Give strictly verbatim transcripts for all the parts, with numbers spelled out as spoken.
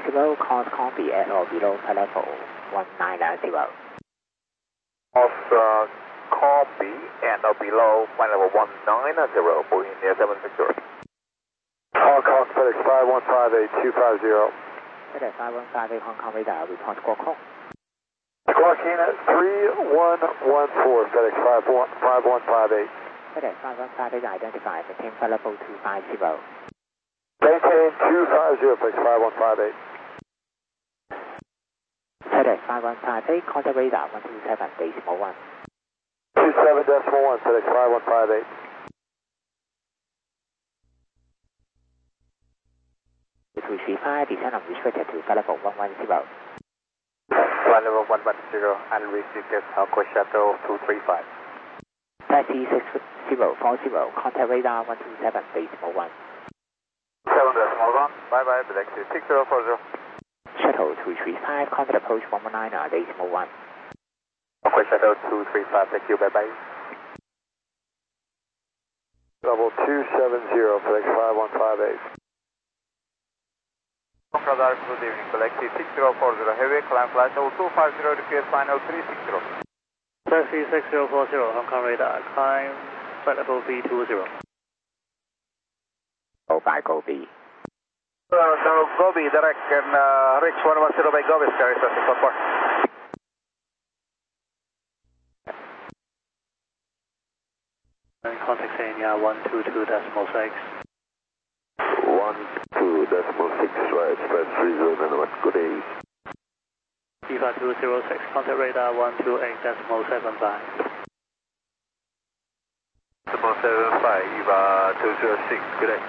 zero, cause copy at or below flight level one nine zero. Of uh, copy and or below flight level one nine zero, Boeing near seven six zero. Hong Kong FedEx five one five eight two five zero. FedEx five one five eight Hong Kong radar, report Squawk Hong. Squawk in at three one one four, FedEx five one five eight. FedEx five one five eight identified, maintain flight level two five zero. Maintain two five zero, FedEx five one five eight. FedEx five one five eight, contact radar one two seven decimal one. two seven decimal one, FedEx five one five eight. two three five, descent unrestricted to flight level one one zero. Flight level one one zero, unrestricted, Hongkong Shuttle two three five. Taxi six zero four zero, contact radar one two seven decimal one. seven decimal one, bye bye, taxi six zero four zero. Shuttle two three five, contact approach one one nine decimal one. Hongkong Shuttle two three five, thank you, bye bye. Level two seven zero, FedEx five one five eight. Radar, good evening, Galaxy six zero four zero, heavy climb flight level two five zero, request final three six zero. Taxi six zero four zero, Hong Kong radar, climb flight level V two zero. Go by Go B. Uh, so Gobi, direct and uh, Rix one one zero by Gobi, Sky Request support. And contact saying yeah, one two two decimal six. one two decimal six, right, express three zero nine one, good day. D five two zero six, contact radar one two eight decimal seven five. Decimal seven five, Eva two zero six, good day.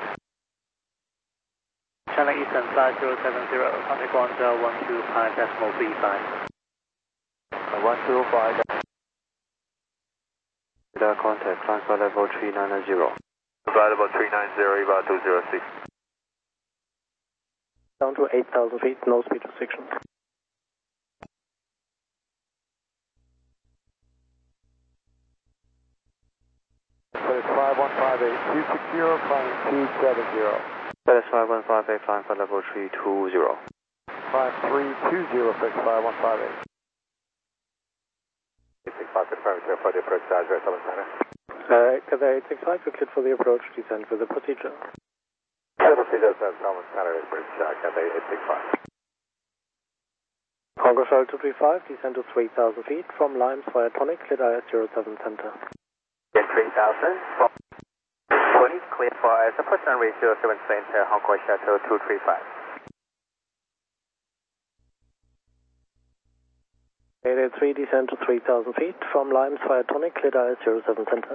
China Eastern five zero seven zero, contact Guangzhou one two five decimal V five. one two five. Radar contact, climb flight level three nine zero. Flight level three nine zero, Eva two zero six. Down to eight thousand feet, no speed restriction. FedEx five one five eight two six zero, climbing two seven zero. FedEx five one five eight, climb flight level three two zero. Climb three two zero, FedEx five one five eight. eight six five, confirm sir, for the approach, address seven center. Uh, Cathay eight six five, you're cleared for the approach, descend with the procedure. Procedure says seven center, approach, Cathay eight six five. Hong Kong Shuttle two three five, descend to three thousand feet from Limes via Tonic, cleared I S zero seven center. Get three thousand, twenty, clear for I S a person ratio seven center, Hong Kong Shuttle two three five. eight eight three, descend to three thousand feet from Limes via Tonic, cleared I S zero seven center.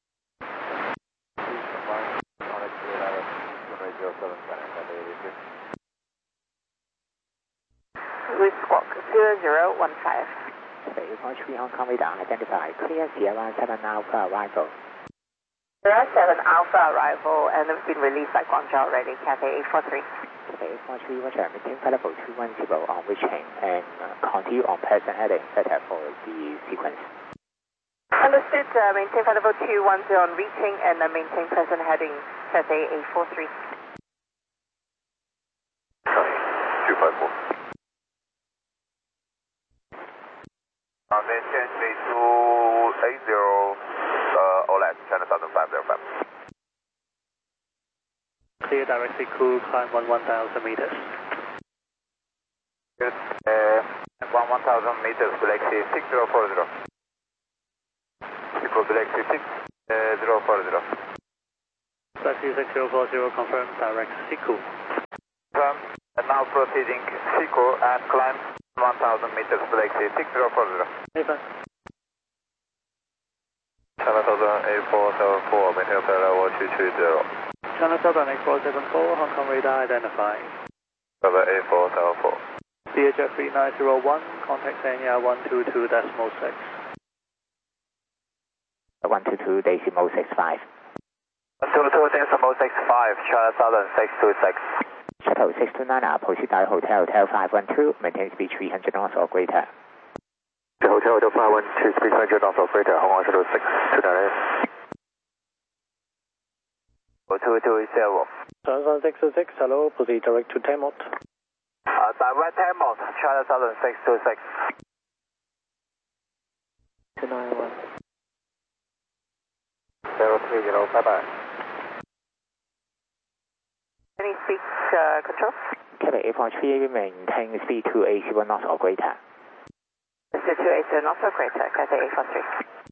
Louis Squawk zero zero one five. Approach three Hong Kong radar identified, clear Sierra seven Alpha arrival. Sierra seven Alpha arrival and it's been released by Guangzhou already, Cathay eight four three. Cathay eight four three, roger, maintain flight level two one zero on reaching and uh, continue on person heading, better for the sequence. Understood, uh, maintain flight level two one zero on reaching and uh, maintain person heading, Cathay eight four three. two five four. Uh, maintain three two eight zero, uh, O L E D, China Southern five zero five. Clear directly cool, climb one one thousand meters. Good, uh, one one thousand meters, Galaxy six zero four zero. Equal Galaxy six zero four zero. Taxi six zero four zero, confirm direct Siku. Confirm, and now proceeding Siku and climb one thousand meters, Galaxy six zero four zero. Even. China Southern eight four seven four, maintain flight level two two zero. China Southern eight four seven four, Hong Kong radar identified. Southern eight four seven four. D H F three nine zero one, contact Sanya one two two decimal six. one two two decimal six five. one two two decimal six five, China Southern six two six. Shuttle six two nine, proceed to Hotel Hotel five one two, maintain speed three hundred knots or greater. Hotel Hotel five one two, three hundred knots or greater, Hong Kong Shuttle six two nine. two two zero. China Southern six two six, hello, proceed direct to Temot. Uh, Uh, direct Hammonds, China Southern six two six. two nine one. zero three zero, bye bye. Any speed uh, control? Quebec eight four three, maintain speed two eighty one knots or greater. Speed two eighty knots or greater, Cathay eight four three.